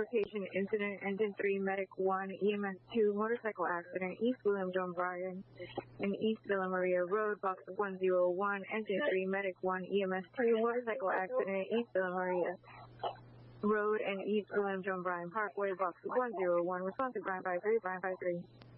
location incident, engine 3, medic 1, EMS 2, motorcycle accident, East William John Bryan and East Villa Maria Road, box 101, engine 3, medic 1, EMS 2, motorcycle accident, East Villa Maria Road and East William John Bryan Parkway, box 101, responsive Bryan 53, Bryan 53.